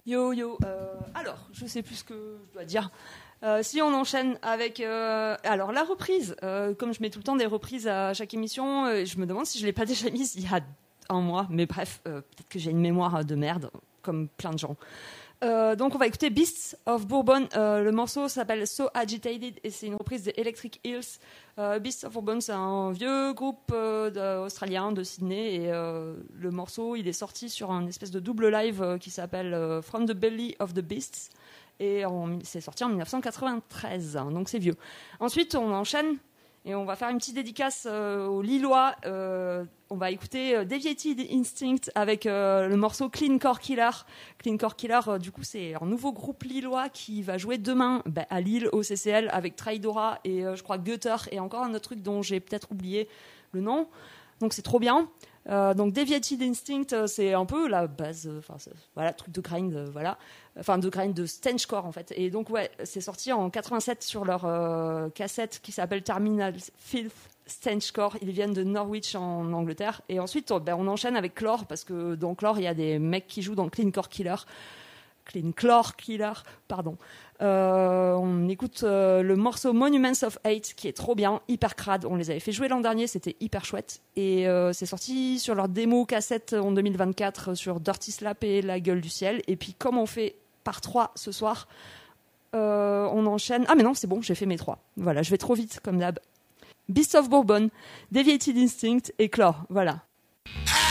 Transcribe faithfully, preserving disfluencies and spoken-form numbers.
Yo yo, euh, alors, je sais plus ce que je dois dire. Euh, si on enchaîne avec... Euh, alors, la reprise, euh, comme je mets tout le temps des reprises à chaque émission, euh, je me demande si je ne l'ai pas déjà mise il y a un mois, mais bref, euh, peut-être que j'ai une mémoire de merde, comme plein de gens. Euh, donc on va écouter Beasts of Bourbon. Euh, le morceau s'appelle So Agitated et c'est une reprise des Electric Hills. Euh, Beasts of Bourbon, c'est un vieux groupe euh, australien de Sydney et euh, le morceau il est sorti sur un espèce de double live euh, qui s'appelle euh, From the Belly of the Beasts et en, c'est sorti en dix-neuf cent quatre-vingt-treize, hein, donc c'est vieux. Ensuite on enchaîne et on va faire une petite dédicace euh, aux Lillois. Euh, on va écouter euh, Deviated Instinct avec euh, le morceau Clean Core Killer. Clean Core Killer, euh, du coup, c'est un nouveau groupe lillois qui va jouer demain bah, à Lille au C C L avec Traidora et euh, je crois Gutter et encore un autre truc dont j'ai peut-être oublié le nom. Donc c'est trop bien. Euh, donc Deviated Instinct, euh, c'est un peu la base, enfin euh, voilà, truc de grind, euh, voilà, enfin de grind de stenchcore en fait. Et donc ouais, c'est sorti en quatre-vingt-sept sur leur euh, cassette qui s'appelle Terminal Filth Stenchcore. Ils viennent de Norwich en Angleterre. Et ensuite, oh, ben, on enchaîne avec Chlore parce que dans Chlore il y a des mecs qui jouent dans Clean Core Killer. Clean Core Killer, pardon. Euh, on écoute euh, le morceau Monuments of Hate qui est trop bien, hyper crade. On les avait fait jouer l'an dernier, c'était hyper chouette. Et euh, c'est sorti sur leur démo cassette en deux mille vingt-quatre sur Dirty Slap et La Gueule du Ciel. Et puis comme on fait par trois ce soir, euh, on enchaîne. Ah mais non, c'est bon, j'ai fait mes trois. Voilà, je vais trop vite comme d'hab. Beasts of Bourbon, Deviated Instinct et Chlore, voilà.